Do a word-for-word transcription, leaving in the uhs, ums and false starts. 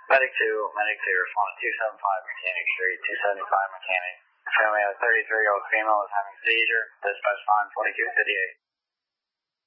Medic two, Medic two, respond to two seventy-five Mechanic Street, two seventy-five Mechanic. Family of a thirty-three-year-old female is having a seizure. Dispatch line forty-two fifty-eight.